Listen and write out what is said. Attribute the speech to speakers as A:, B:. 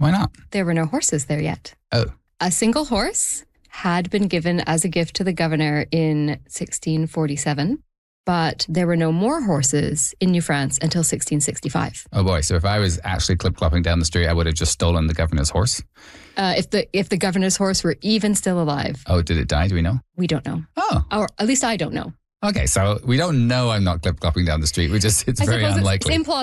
A: Why not?
B: There were no horses there yet.
A: Oh.
B: A single horse had been given as a gift to the governor in 1647, but there were no more horses in New France until 1665.
A: Oh boy, so if I was actually clip-clopping down the street, I would have just stolen the governor's horse?
B: If the governor's horse were even still alive.
A: Oh, did it die? Do we know?
B: We don't know.
A: Oh.
B: Or at least I don't know.
A: Okay, so we don't know I'm not clip-clopping down the street. It's very unlikely.
B: It's implausible.